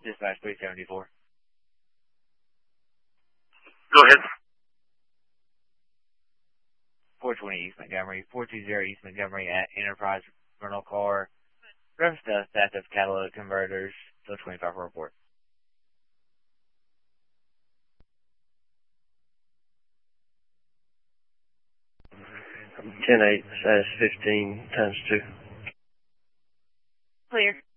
Dispatch 374. Go ahead. 420 East Montgomery, 420 East Montgomery at Enterprise rental car. Reference to theft of catalytic converters, still 25 report. 10-8, size 15 times 2. Clear.